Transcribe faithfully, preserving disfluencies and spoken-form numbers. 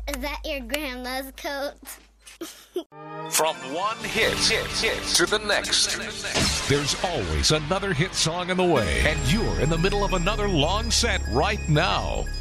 Is that your grandma's coat? From one hit, hit, hit to the next. There's always another hit song in the way, and you're in the middle of another long set right now.